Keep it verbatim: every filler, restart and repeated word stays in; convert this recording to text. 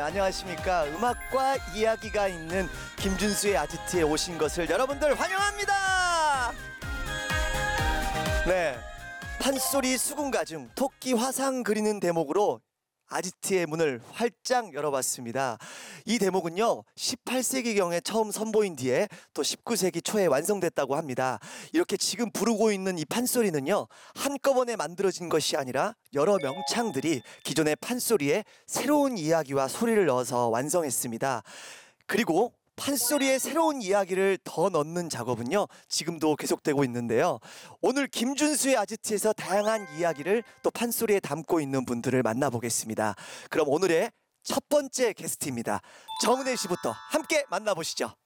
안녕하십니까. 음악과 이야기가 있는 김준수의 아지트에 오신 것을 여러분들 환영합니다. 네, 판소리 수군가중 토끼 화상 그리는 대목으로 아지트의 문을 활짝 열어봤습니다. 이 대목은요 십팔 세기경에 처음 선보인 뒤에 또 십구 세기 초에 완성됐다고 합니다. 이렇게 지금 부르고 있는 이 판소리는요 한꺼번에 만들어진 것이 아니라 여러 명창들이 기존의 판소리에 새로운 이야기와 소리를 넣어서 완성했습니다. 그리고 판소리에 새로운 이야기를 더 넣는 작업은요 지금도 계속되고 있는데요. 오늘 김준수의 아지트에서 다양한 이야기를 또 판소리에 담고 있는 분들을 만나보겠습니다. 그럼 오늘의 첫 번째 게스트입니다. 정은혜 씨부터 함께 만나보시죠.